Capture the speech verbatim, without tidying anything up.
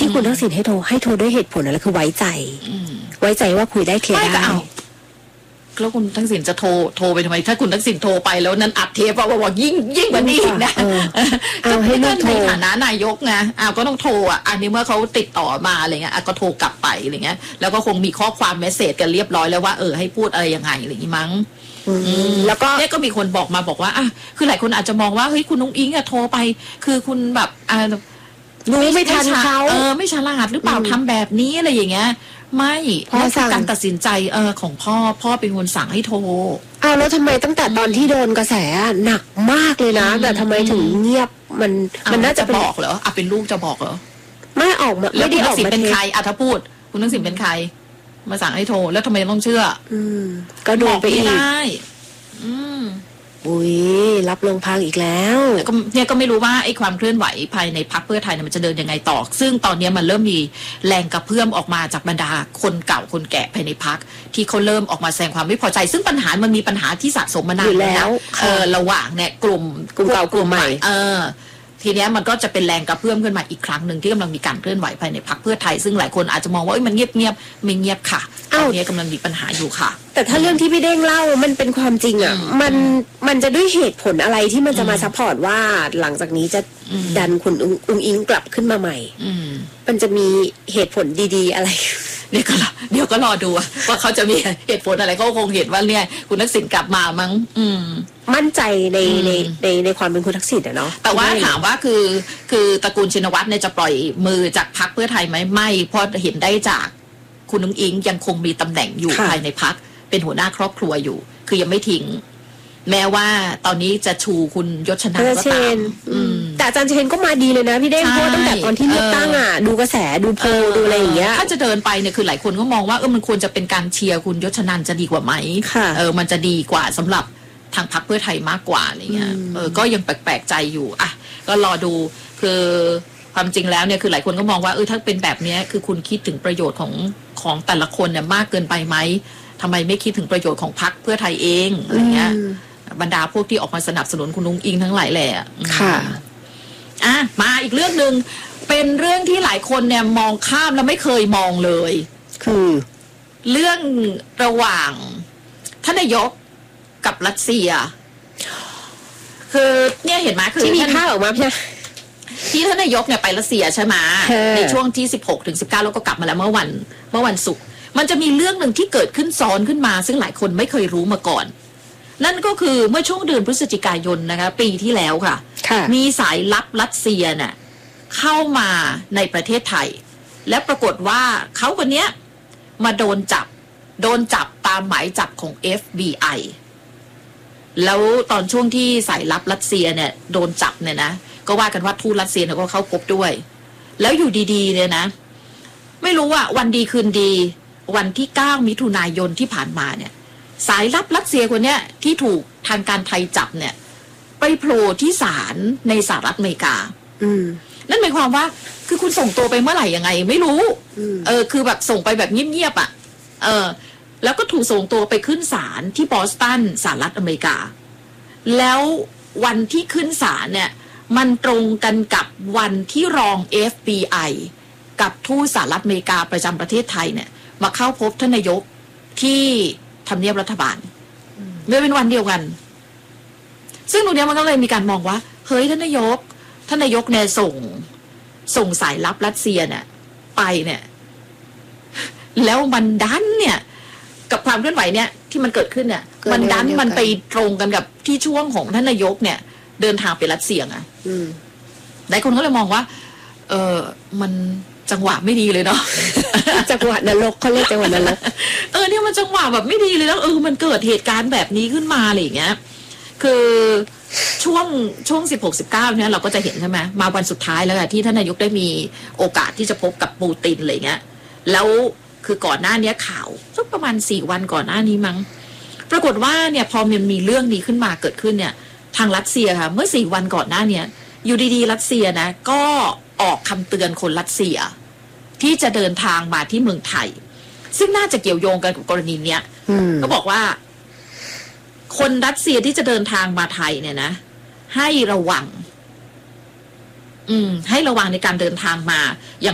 ที่คุณทักษิณให้โทรให้โทรด้วยเหตุผลอะไรคือไว้ใจไว้ใจว่าคุยได้เคลียร์ได้แล้วคุณทักษิณจะโทรโทรไปทำไมถ้าคุณทักษิณโทรไปแล้วนั้นอัดเทปว่าบอกยิ่งยิ่งกว่านี้อีกนะเอาให้ลูกโทรในฐานะนายกไงอ้าวก็ต้องโทรอ่ะอันนี้เมื่อเขาติดต่อมาอะไรเงี้ยก็โทรกลับไปอะไรเงี้ยแล้วก็คงมีข้อความเมสเสจกันเรียบร้อยแล้วว่าเออให้พูดอะไรยังไงอะไรอย่างนี้มั้งแล้วก็เนี่ยก็มีคนบอกมาบอกว่าอ่ะคือหลายคนอาจจะมองว่าเฮ้ยคุณนุ้งอิงอะโทรไปคือคุณแบบอ่ารู้ไม่ทันเขาเออไม่ฉลาดหรือเปล่าทำแบบนี้อะไรอย่างเงี้ยไม่เพราะการตัดสินใจเออของพ่อพ่อเป็นคนสั่งให้โทรอ้าวแล้วทำไมตั้งแต่ตอนที่โดนกระแสหนักมากเลยนะแต่ทำไมถึงเงียบมันมันน่าจะบอกเหรออ่ะเป็นลูกจะบอกเหรอไม่ออกมาไม่ได้ออกมาเป็นใครอ่ะถ้าพูดคุณทักษิณเป็นใครมาสั่งให้โทรแล้วทำไมต้องเชื่ออืมก็โดนไปอีกได้อืมอุ้ยรับลงพักอีกแล้วเนี่ยก็ไม่รู้ว่าไอ้ความเคลื่อนไหวภายในพรรคเพื่อไทยมันจะเดินยังไงต่อซึ่งตอนนี้มันเริ่มมีแรงกระเพื่อมออกมาจากบรรดาคนเก่าคนแก่ภายในพรรคที่เขาเริ่มออกมาแสดงความไม่พอใจซึ่งปัญหามันมีปัญหาที่สะสมมานานแล้วเออระหว่างเนี่ยกลุ่มกลุ่มเก่ากลุ่มใหม่เออทีนี้มันก็จะเป็นแรงกระเพื่อมขึ้นมาอีกครั้งหนึ่งที่กำลังมีการเคลื่อนไหวภายในพรรคเพื่อไทยซึ่งหลายคนอาจจะมองว่ามันเงียบเงียบไม่เงียบค่ะตอนนี้กำลังมีปัญหาอยู่ค่ะแต่ถ้าเรื่องที่พี่เด้งเล่ามันเป็นความจริงอ่ะมันมันจะด้วยเหตุผลอะไรที่มันจะมาซัพพอร์ตว่าหลังจากนี้จะดันคุณอุ้งอิงกลับขึ้นมาใหม่มันจะมีเหตุผลดีๆอะไรเดี๋ยวก็รอเดี๋ยวก็รอดูว่าเขาจะมีเหตุผลอะไรเขาคงเห็นว่าเนี่ยคุณทักษิณกลับมามั้งอืมมั่นใจในในในในความเป็นคุณทักษิณอะเนาะแต่ว่าถามว่าคือคือตระกูลชินวัตรเนี่ยจะปล่อยมือจากพรรคเพื่อไทยไหมไม่เพราะเห็นได้จากคุณนุ้งอิงยังคงมีตำแหน่งอยู่ภายในพรรคเป็นหัวหน้าครอบครัวอยู่คือยังไม่ทิ้งแม้ว่าตอนนี้จะชูคุณยศชนะก็ตามแต่อาจารย์เชนก็มาดีเลยนะพี่เด้งเพราะตั้งแต่ตอนที่เลือกตั้งอ่ะดูกระแสดูโพลดูอะไรอย่างเงี้ยถ้าจะเดินไปเนี่ยคือหลายคนก็มองว่าเออมันควรจะเป็นการเชียร์คุณยศชนันจะดีกว่าไหมเออมันจะดีกว่าสำหรับทางพรรคเพื่อไทยมากกว่าอะไรเงี้ยเออก็ยังแปลกๆใจอยู่อ่ะก็รอดูคือความจริงแล้วเนี่ยคือหลายคนก็มองว่าเออถ้าเป็นแบบนี้คือคุณคิดถึงประโยชน์ของของแต่ละคนเนี่ยมากเกินไปไหมทำไมไม่คิดถึงประโยชน์ของพรรคเพื่อไทยเองอะไรเงี้ยบรรดาพวกที่ออกมาสนับสนุนคุณนุ้งอิงทั้งหลายแหละค่ะอ่ะมาอีกเรื่องหนึ่งเป็นเรื่องที่หลายคนเนี่ยมองข้ามแล้วไม่เคยมองเลยคือเรื่องระหว่างท่านนายกกับรัสเซียคือเนี่ยเห็นไหมคือที่มีภาพออกมาใช่ที่ท่านนายกเนี่ยไปรัสเซียใช่ไหมในช่วงที่สิบหกถึงสิบเก้าแล้วก็กลับมาแล้วเมื่อวันเมื่อวันศุกร์มันจะมีเรื่องหนึ่งที่เกิดขึ้นซ้อนขึ้นมาซึ่งหลายคนไม่เคยรู้มาก่อนนั่นก็คือเมื่อช่วงเดือนพฤศจิกายนนะคะปีที่แล้วค่ะมีสายลับรัสเซียเนี่ยเข้ามาในประเทศไทยและปรากฏว่าเขาคนนี้มาโดนจับโดนจับตามหมายจับของ เอฟ บี ไอ แล้วตอนช่วงที่สายลับรัสเซียเนี่ยโดนจับเนี่ยนะก็ว่ากันว่าทูตรัสเซียเนี่ยก็เข้าพบด้วยแล้วอยู่ดีๆเนี่ยนะไม่รู้ว่าวันดีคืนดีวันที่เก้ามิถุนายนที่ผ่านมาเนี่ยสายลับรัสเซียคนเนี้ยที่ถูกทางการไทยจับเนี่ยไปโผล่ที่ศาลในสหรัฐอเมริกาอืมนั่นหมายความว่าคือคุณส่งตัวไปเมื่อไหร่ยังไงไม่รู้เออคือแบบส่งไปแบบเงียบๆอ่ะเออแล้วก็ถูกส่งตัวไปขึ้นศาลที่บอสตันสหรัฐอเมริกาแล้ววันที่ขึ้นศาลเนี่ยมันตรงกันกับวันที่รอง เอฟ บี ไอ กับทูตสหรัฐอเมริกาประจำประเทศไทยเนี่ยมาเข้าพบท่านนายกที่ทำเนียบรัฐบาลไม่เป็นวันเดียวกันซึ่งตรงนี้มันก็เลยมีการมองว่าเฮ้ยท่านนายกท่านนายกเนี่ยส่งส่งสายลับรัสเซียเนี่ยไปเนี่ยแล้วมันดันเนี่ยกับความเคลื่อนไหวเนี่ยที่มันเกิดขึ้นเนี่ยมันดันมันไปตรงกันกับที่ช่วงของท่านนายกเนี่ยเดินทางไปรัสเซียไงหลายคนก็เลยมองว่าเออมันจังหวะไม่ดีเลยเนาะจังหวะนรกเขาเรียกจังหวะนรกเออเนี่ยมันจังหวะแบบไม่ดีเลยแล้วเออมันเกิดเหตุการณ์แบบนี้ขึ้นมาอะไรอย่างเงี้ยคือช่วงช่วงสิบหก สิบเก้าเนี่ยเราก็จะเห็นใช่ไหมมาวันสุดท้ายแล้วที่ท่านนายกได้มีโอกาสที่จะพบกับปูตินอะไรเงี้ยแล้วคือก่อนหน้านี้ข่าวสักประมาณสี่วันก่อนหน้านี้มั้งปรากฏว่าเนี่ยพอมันมีเรื่องนี้ขึ้นมาเกิดขึ้นเนี่ยทางรัสเซียค่ะเมื่อสี่วันก่อนหน้านี้อยู่ดีๆรัสเซียนะก็ออกคำเตือนคนรัสเซียที่จะเดินทางมาที่เมืองไทยซึ่งน่าจะเกี่ยวโยงกันกับกรณีเนี้ยก็บอกว่าคนรัสเซียที่จะเดินทางมาไทยเนี่ยนะให้ระวังอืมให้ระวังในการเดินทางมาอย่าง